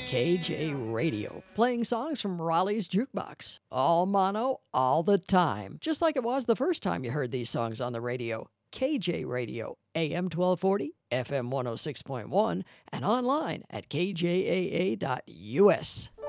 KJ Radio, playing songs from Raleigh's Jukebox. All mono, all the time. Just like it was the first time you heard these songs on the radio. KJ Radio, AM 1240, FM 106.1, and online at kjaa.us.